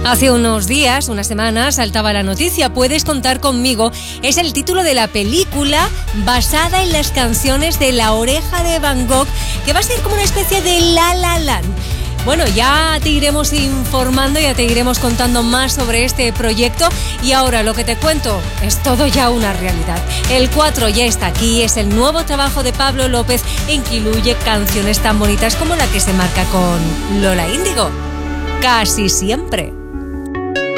Hace unos días, unas semanas, saltaba la noticia "Puedes contar conmigo". Es el título de la película basada en las canciones de La Oreja de Van Gogh, que va a ser como una especie de La La Land. Bueno, ya te iremos informando, ya te iremos contando más sobre este proyecto, y ahora lo que te cuento es todo ya una realidad. El 4 ya está aquí, es el nuevo trabajo de Pablo López, en que incluye canciones tan bonitas como la que se marca con Lola Índigo, Casi Siempre.